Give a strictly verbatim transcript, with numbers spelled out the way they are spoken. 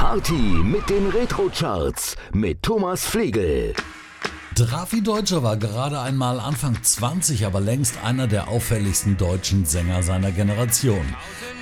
Party mit den Retro-Charts mit Thomas Flegel. Drafi Deutscher war gerade einmal Anfang zwanzig, aber längst einer der auffälligsten deutschen Sänger seiner Generation.